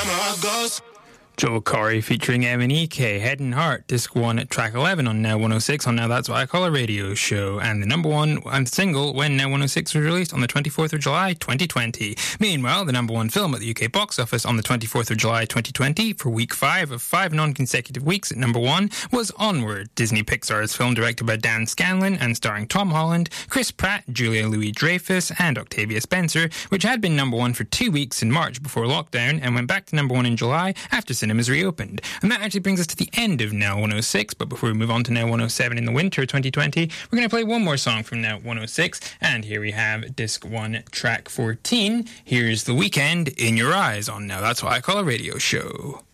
Joel Corey featuring M&EK, Head and Heart, Disc 1 at track 11 on Now 106 on Now That's What I Call a Radio Show, and the number one single when Now 106 was released on the 24th of July 2020. Meanwhile, the number one film at the UK box office on the 24th of July 2020 for week 5 of 5 non-consecutive weeks at number 1 was Onward, Disney Pixar's film directed by Dan Scanlon and starring Tom Holland, Chris Pratt, Julia Louis-Dreyfus and Octavia Spencer, which had been number 1 for 2 weeks in March before lockdown and went back to number 1 in July after cinemas reopened. And that actually brings us to the end of Now 106, but before we move on to Now 107 in the winter of 2020, we're going to play one more song from Now 106, and here we have Disc 1, track 14. Here's The Weeknd, In Your Eyes on Now That's What I Call a Radio Show.